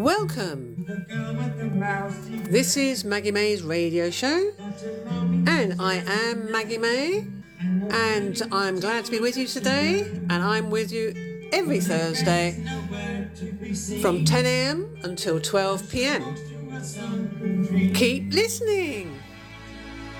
Welcome. This is Maggie May's radio show, and I am Maggie May, and I'm glad to be with you today, and I'm with you every Thursday from 10 a.m. until 12 p.m. Keep listening.